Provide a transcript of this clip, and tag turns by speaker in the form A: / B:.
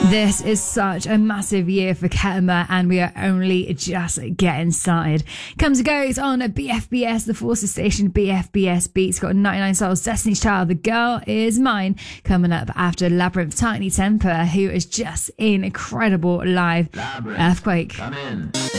A: This is such a massive year for Ketama, and we are only just getting started. Comes and goes on BFBS, the Forces station. BFBS Beats got 99 Souls, Destiny's Child, The Girl Is Mine. Coming up after Labyrinth, Tiny Temper, who is just incredible live.
B: Labyrinth,
A: Earthquake.
B: Come in.